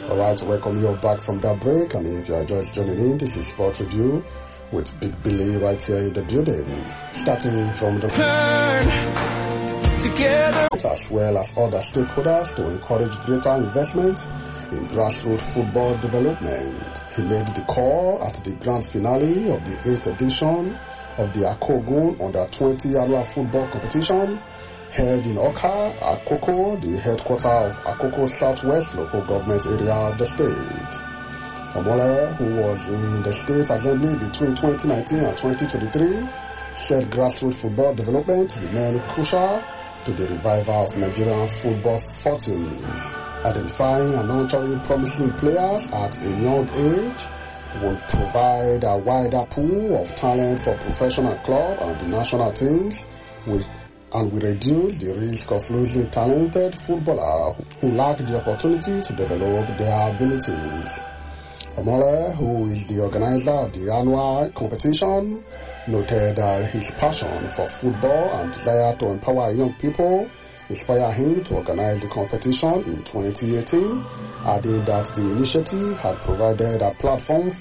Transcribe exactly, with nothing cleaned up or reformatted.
Alright, welcome you back from that break, and if you are just joining in, this is Sport Review with Big Billy right here in the building. Starting from the turn together, as well as other stakeholders to encourage greater investment in grassroots football development. He made the call at the grand finale of the eighth edition of the Akogun Under twenty annual football competition held in Oka, Akoko, the headquarters of Akoko Southwest local government area of the state. Omole, who was in the state assembly between twenty nineteen and twenty twenty-three, said grassroots football development remained crucial to the revival of Nigerian football fortunes. Identifying and nurturing promising players at a young age will provide a wider pool of talent for professional club and the national teams, with and will reduce the risk of losing talented footballers who lack the opportunity to develop their abilities. Omole, who is the organizer of the annual competition, noted that his passion for football and desire to empower young people inspired him to organize the competition in twenty eighteen, adding that the initiative had provided a platform